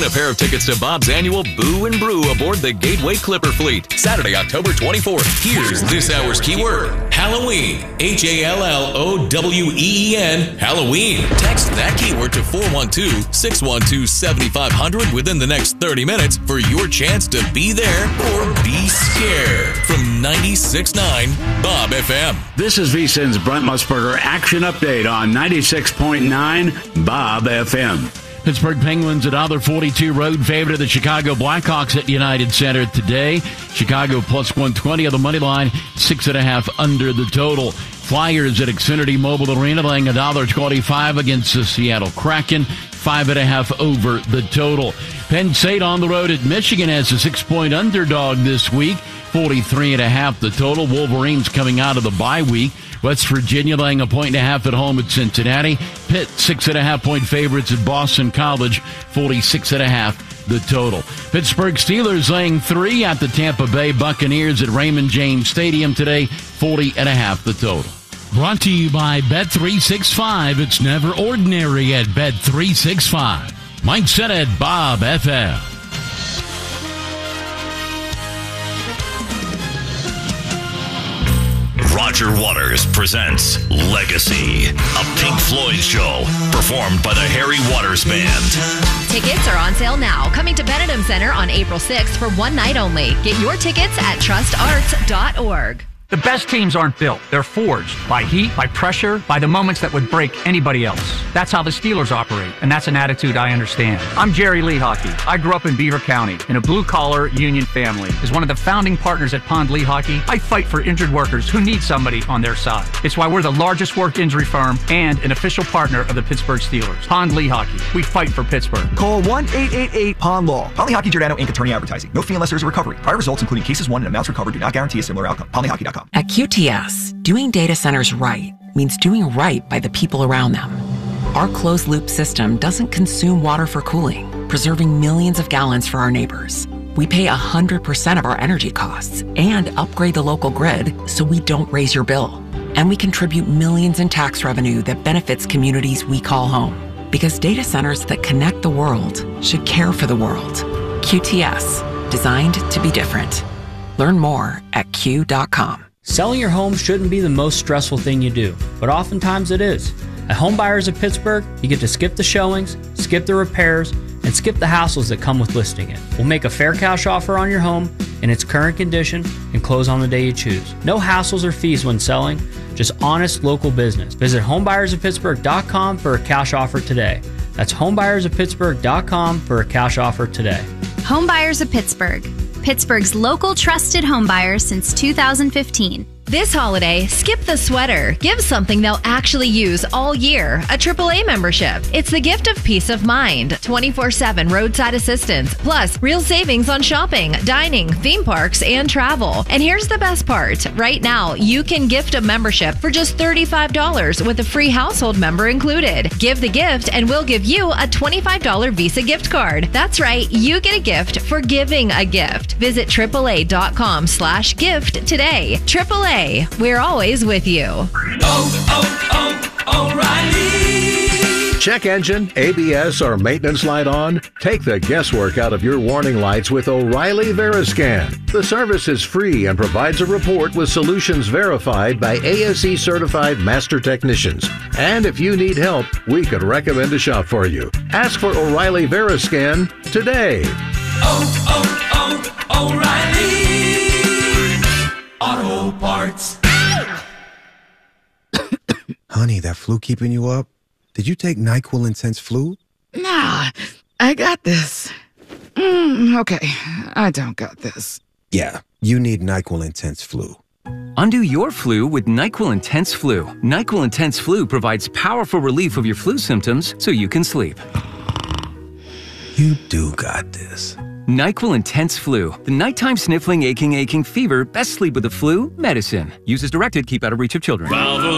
A pair of tickets to Bob's annual Boo and Brew aboard the Gateway Clipper Fleet. Saturday, October 24th. Here's this hour's keyword. Halloween. HALLOWEEN. Halloween. Text that keyword to 412-612-7500 within the next 30 minutes for your chance to be there or be scared. From 96.9 Bob FM. This is VSiN's Brent Musburger Action Update on 96.9 Bob FM. Pittsburgh Penguins at $1.42 road favorite of the Chicago Blackhawks at United Center today. Chicago plus 120 on the money line, 6.5 under the total. Flyers at Xfinity Mobile Arena laying $1.25 against the Seattle Kraken, 5.5 over the total. Penn State on the road at Michigan as a 6-point underdog this week, 43.5 the total. Wolverines coming out of the bye week. West Virginia laying 1.5 at home at Cincinnati. Pitt 6.5-point favorites at Boston College, 46.5 the total. Pittsburgh Steelers laying 3 at the Tampa Bay Buccaneers at Raymond James Stadium today, 40.5 the total. Brought to you by Bet365. It's never ordinary at Bet365. Mike Sennett, Bob FM. Roger Waters presents Legacy, a Pink Floyd show performed by the Harry Waters Band. Tickets are on sale now. Coming to Benedum Center on April 6th for one night only. Get your tickets at trustarts.org. The best teams aren't built. They're forged by heat, by pressure, by the moments that would break anybody else. That's how the Steelers operate, and that's an attitude I understand. I'm Jerry Lehocky. I grew up in Beaver County in a blue-collar union family. As one of the founding partners at Pond Lehocky, I fight for injured workers who need somebody on their side. It's why we're the largest work injury firm and an official partner of the Pittsburgh Steelers. Pond Lehocky. We fight for Pittsburgh. Call 1-888-POND-LAW. Pond Lehocky Giordano Inc. Attorney Advertising. No fee unless there's a recovery. Prior results, including cases won and amounts recovered, do not guarantee a similar outcome. PondLehocky.com. At QTS, doing data centers right means doing right by the people around them. Our closed-loop system doesn't consume water for cooling, preserving millions of gallons for our neighbors. We pay 100% of our energy costs and upgrade the local grid so we don't raise your bill. And we contribute millions in tax revenue that benefits communities we call home. Because data centers that connect the world should care for the world. QTS, designed to be different. Learn more at Q.com. Selling your home shouldn't be the most stressful thing you do, but oftentimes it is. At Home Buyers of Pittsburgh, you get to skip the showings, skip the repairs, and skip the hassles that come with listing it. We'll make a fair cash offer on your home in its current condition and close on the day you choose. No hassles or fees when selling, just honest local business. Visit homebuyersoftpittsburgh.com for a cash offer today. That's homebuyersoftpittsburgh.com for a cash offer today. Home Buyers of Pittsburgh. Pittsburgh's local trusted home buyers since 2015. This holiday, skip the sweater. Give something they'll actually use all year. A AAA membership. It's the gift of peace of mind. 24/7 roadside assistance. Plus, real savings on shopping, dining, theme parks, and travel. And here's the best part. Right now, you can gift a membership for just $35 with a free household member included. Give the gift and we'll give you a $25 Visa gift card. That's right. You get a gift for giving a gift. Visit AAA.com/gift today. AAA. We're always with you. O'Reilly. Check engine, ABS, or maintenance light on? Take the guesswork out of your warning lights with O'Reilly Veriscan. The service is free and provides a report with solutions verified by ASE certified master technicians. And if you need help, we could recommend a shop for you. Ask for O'Reilly Veriscan today. O'Reilly Auto Parts. Honey, that flu keeping you up? Did you take NyQuil Intense Flu? Nah, I got this. Okay, I don't got this. Yeah, you need NyQuil Intense Flu. Undo your flu with NyQuil Intense Flu. NyQuil Intense Flu provides powerful relief of your flu symptoms so you can sleep. You do got this. NyQuil Intense Flu. The nighttime sniffling, aching fever. Best sleep with the flu medicine. Use as directed. Keep out of reach of children.